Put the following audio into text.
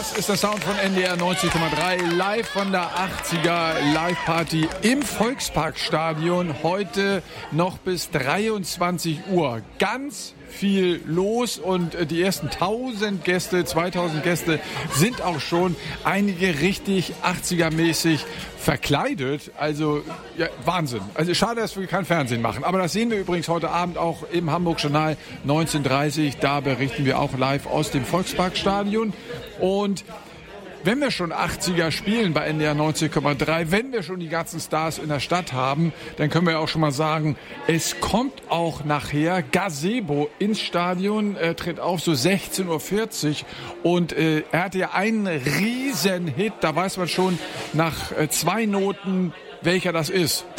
Das ist der Sound von NDR 90,3, live von der 80er Live-Party im Volksparkstadion. Heute noch bis 23 Uhr. Ganz viel los und die ersten 1000 Gäste, 2000 Gäste sind auch schon. Einige richtig 80er-mäßig verkleidet. Also ja, Wahnsinn. Also schade, dass wir kein Fernsehen machen. Aber das sehen wir übrigens heute Abend auch im Hamburg-Journal 19:30. Da berichten wir auch live aus dem Volksparkstadion. Und wenn wir schon 80er spielen bei NDR 90,3, wenn wir schon die ganzen Stars in der Stadt haben, dann können wir auch schon mal sagen, es kommt auch nachher Gazebo ins Stadion, tritt auf so 16:40 Uhr und er hatte ja einen riesen Hit, da weiß man schon nach 2 Noten, welcher das ist.